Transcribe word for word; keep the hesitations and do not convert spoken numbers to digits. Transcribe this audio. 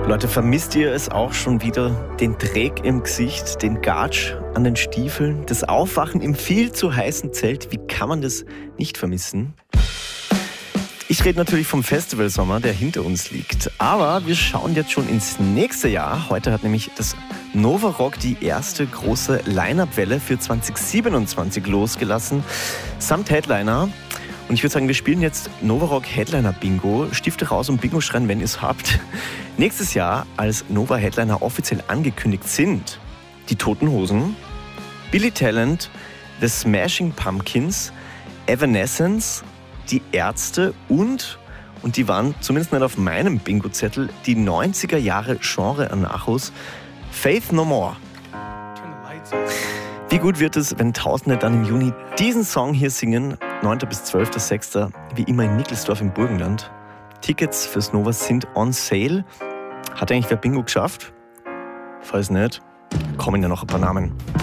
Leute, vermisst ihr es auch schon wieder? Den Dreck im Gesicht, den Gatsch an den Stiefeln, das Aufwachen im viel zu heißen Zelt. Wie kann man das nicht vermissen? Ich rede natürlich vom Festivalsommer, der hinter uns liegt. Aber wir schauen jetzt schon ins nächste Jahr. Heute hat nämlich das Nova Rock die erste große Line-Up-Welle für zwanzig siebenundzwanzig losgelassen, samt Headliner. Und ich würde sagen, wir spielen jetzt Nova Rock Headliner Bingo. Stifte raus und Bingo schreien, wenn ihr es habt. Nächstes Jahr als Nova Headliner offiziell angekündigt sind die Toten Hosen, Billy Talent, The Smashing Pumpkins, Evanescence, die Ärzte und, und die waren zumindest nicht auf meinem Bingo-Zettel, die neunziger Jahre Genre-Anarchos, Faith No More. Wie gut wird es, wenn Tausende dann im Juni diesen Song hier singen? neunter bis zwölfter sechster wie immer in Nickelsdorf im Burgenland. Tickets fürs Nova sind on sale. Hat eigentlich wer Bingo geschafft? Falls nicht, kommen ja noch ein paar Namen.